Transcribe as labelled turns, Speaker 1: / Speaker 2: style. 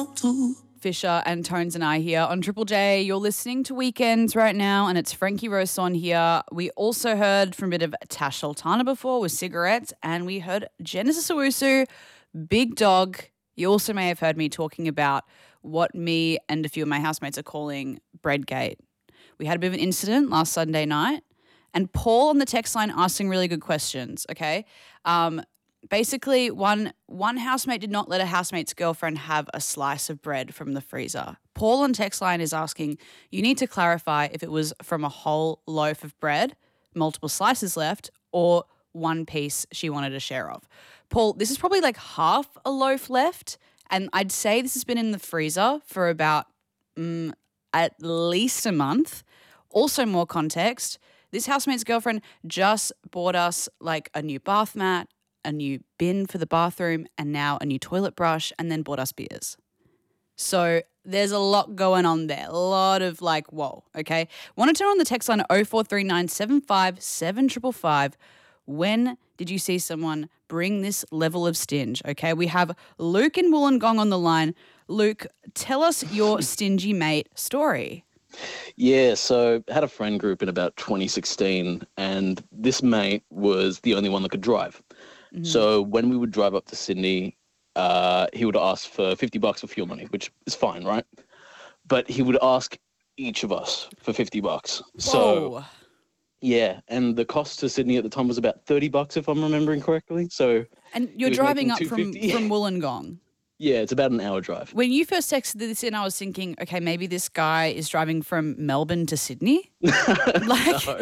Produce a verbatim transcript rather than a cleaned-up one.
Speaker 1: Fisher and Tones and I here on Triple J. You're listening to Weekends right now, and it's Frankie Roson here. We also heard from a bit of Tash Sultana before with Cigarettes, and we heard Genesis Owusu, Big Dog. You also may have heard me talking about what me and a few of my housemates are calling Breadgate. We had a bit of an incident last Sunday night, and Paul on the text line asking really good questions, okay? Um, basically, one one housemate did not let a housemate's girlfriend have a slice of bread from the freezer. Paul on text line is asking, you need to clarify if it was from a whole loaf of bread, multiple slices left, or one piece she wanted a share of. Paul, this is probably like half a loaf left, and I'd say this has been in the freezer for about mm, at least a month. Also, more context, this housemate's girlfriend just bought us like a new bath mat, a new bin for the bathroom, and now a new toilet brush, and then bought us beers. So there's a lot going on there. A lot of like, whoa, okay? Want to turn on the text line oh four three nine seven five seven five five five. When did you see someone bring this level of stinge? Okay, we have Luke in Wollongong on the line. Luke, tell us your stingy mate story.
Speaker 2: Yeah, so I had a friend group in about twenty sixteen, and this mate was the only one that could drive. Mm-hmm. So when we would drive up to Sydney, uh, he would ask for fifty bucks of fuel money, which is fine, right? But he would ask each of us for fifty bucks.
Speaker 1: Whoa.
Speaker 2: So yeah, and the cost to Sydney at the time was about thirty bucks, if I'm remembering correctly. So
Speaker 1: and you're driving up from, from Wollongong.
Speaker 2: Yeah, it's about an hour drive.
Speaker 1: When you first texted this in, I was thinking, okay, maybe this guy is driving from Melbourne to Sydney. like,
Speaker 2: no.